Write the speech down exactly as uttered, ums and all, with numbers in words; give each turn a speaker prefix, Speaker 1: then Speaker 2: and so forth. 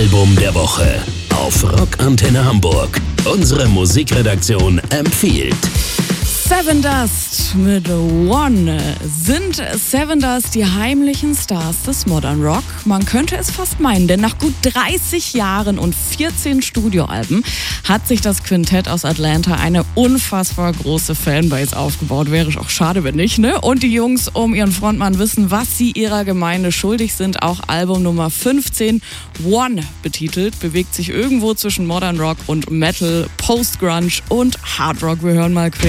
Speaker 1: Album der Woche auf Rock Antenne Hamburg. Unsere Musikredaktion empfiehlt.
Speaker 2: Sevendust mit One. Sind Sevendust die heimlichen Stars des Modern Rock? Man könnte es fast meinen, denn nach gut dreißig Jahren und vierzehn Studioalben hat sich das Quintett aus Atlanta eine unfassbar große Fanbase aufgebaut. Wäre auch schade, wenn nicht, ne? Und die Jungs um ihren Frontmann wissen, was sie ihrer Gemeinde schuldig sind. Auch Album Nummer fünfzehn, One betitelt, bewegt sich irgendwo zwischen Modern Rock und Metal, Post-Grunge und Hard Rock. Wir hören mal quer.